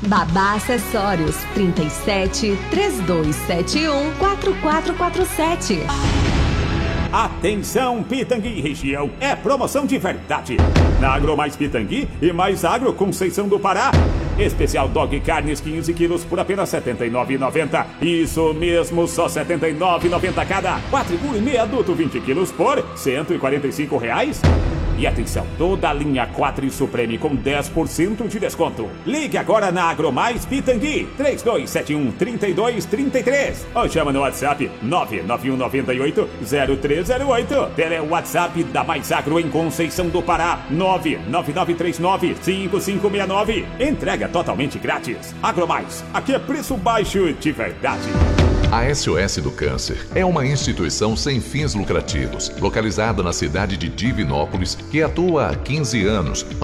Babá Acessórios 37 3271 4447. Atenção, Pitangui e região, é promoção de verdade. Na Agro Mais Pitangui e Mais Agro Conceição do Pará. Especial Dog Carnes 15 quilos por apenas R$ 79,90. Isso mesmo, só R$ 79,90 cada. Quadrigul e meia adulto 20 quilos por R$ 145. E atenção, toda a linha Quatri Supreme com 10% de desconto. Ligue agora na Agromais Pitangui, 3271-3233. Ou chama no WhatsApp 99198-0308. Tele WhatsApp da Mais Agro em Conceição do Pará, 99939-5569. Entrega totalmente grátis. Agromais, aqui é preço baixo de verdade. A SOS do Câncer é uma instituição sem fins lucrativos, localizada na cidade de Divinópolis, que atua há 15 anos,